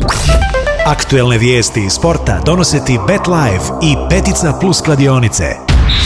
Aktuelne vijesti iz sporta donose ti BetLife i Petica Plus kladionice.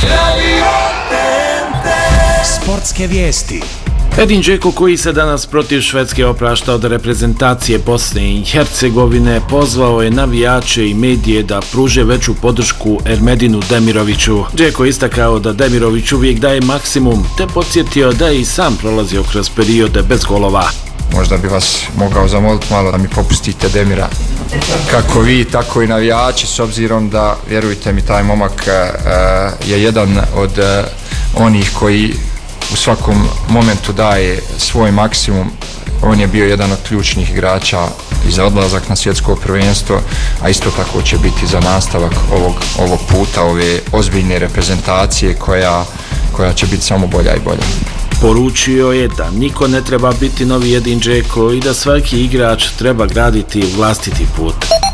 Sportske vijesti. Edin Džeko, koji se danas protiv Švedske oprašta od reprezentacije Bosne i Hercegovine, pozvao je navijače i medije da pruže veću podršku Ermedinu Demiroviću. Džeko istakao da Demirović uvijek daje maksimum, te podsjetio da je i sam prolazio kroz periode bez golova. Možda bi vas mogao zamoliti malo da mi popustite Demira. Kako vi, tako i navijači, s obzirom da, vjerujte mi, taj momak je jedan od onih koji u svakom momentu daje svoj maksimum. On je bio jedan od ključnih igrača i za odlazak na svjetsko prvenstvo, a isto tako će biti za nastavak ovog puta, ove ozbiljne reprezentacije koja će biti samo bolja i bolja. Poručio je da niko ne treba biti novi Edin Džeko i da svaki igrač treba graditi vlastiti put.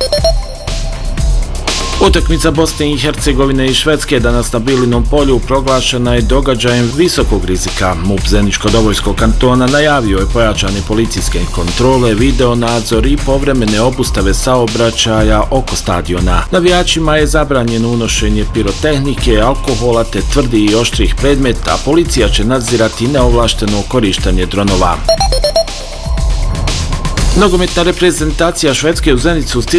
Utakmica Bosne i Hercegovine i Švedske danas na Bilinom polju proglašena je događajem visokog rizika. MUP Zeničko-Dobojskog kantona najavio je pojačane policijske kontrole, video nadzor i povremene obustave saobraćaja oko stadiona. Navijačima je zabranjeno unošenje pirotehnike, alkohola te tvrdih i oštrih predmeta, a policija će nadzirati neovlašteno korištenje dronova. Nogometna reprezentacija Švedske u Zenicu